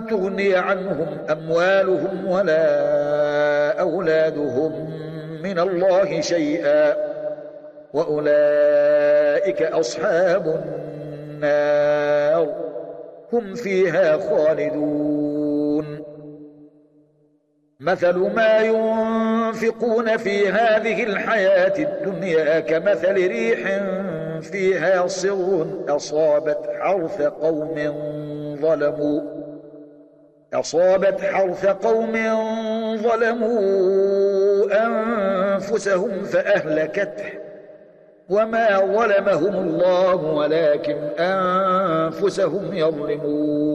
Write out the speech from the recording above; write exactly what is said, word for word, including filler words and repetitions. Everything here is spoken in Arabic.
تغني عنهم أموالهم ولا أولادهم من الله شيئا وأولئك أصحاب النار هم فيها خالدون مثل ما ينفقون في هذه الحياة الدنيا كمثل ريح فيها صر أصابت حرث قوم ظلموا أصابت حرث قوم ظلموا أنفسهم فأهلكته وما ظلمهم الله ولكن أنفسهم يظلمون